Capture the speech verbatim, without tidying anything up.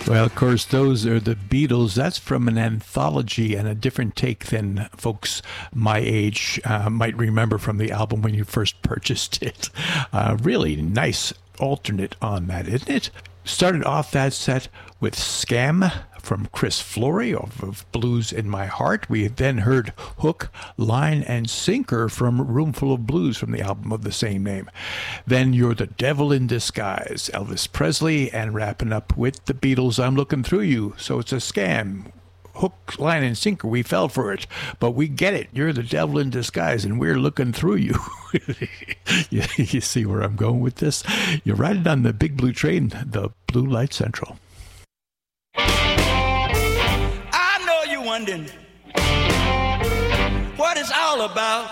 Well, of course, those are the Beatles. That's from an anthology and a different take than folks my age uh, might remember from the album when you first purchased it. Uh, really nice alternate on that, isn't it? Started off that set with Scam from Chris Flory of, of Blues in My Heart. We then heard Hook, Line, and Sinker from Roomful of Blues from the album of the same name. Then You're the Devil in Disguise, Elvis Presley, and wrapping up with the Beatles, I'm Looking Through You. So it's a scam. Hook, line, and sinker. We fell for it, but we get it. You're the devil in disguise, and we're looking through you. you, you see where I'm going with this? You're riding on the big blue train, the Blue Light Central. I know you're wondering what it's all about.